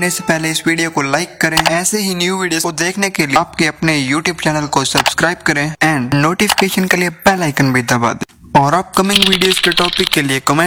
करने से पहले इस वीडियो को लाइक करें। ऐसे ही न्यू वीडियो को देखने के लिए आपके अपने YouTube चैनल को सब्सक्राइब करें एंड नोटिफिकेशन के लिए बेल आइकन भी दबा दें और अपकमिंग वीडियोस के टॉपिक के लिए कमेंट